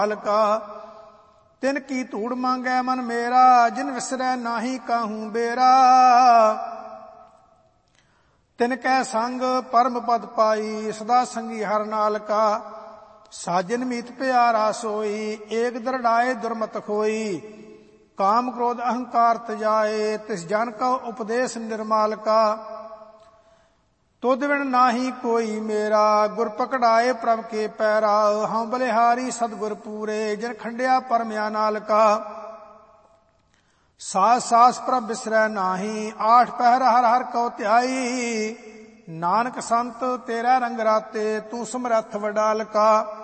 का। तिन की धूड़ मांगै मन मेरा, जिन विसरै नाहि काहू बेरा। तिन कै संग परम पद पाई, सदा संगी हर नाल का। साजन मीत प्यारा सोई, एक दृढ़ाए दुर्मत खोई। काम क्रोध अहंकार तजाए, तिस जन का उपदेश निर्माल का। तुद बिन नाही कोई मेरा, गुर पकड़ाए प्रभ के पैरा। हाँ बलिहारी सतगुर पूरे, जिन खंडिया परमया नाल का। सास सास प्रभ बिसरै नाही, आठ पहर हर हर कौ ध्याई। नानक संत तेरा रंग राते, तू समरथ वडाल का।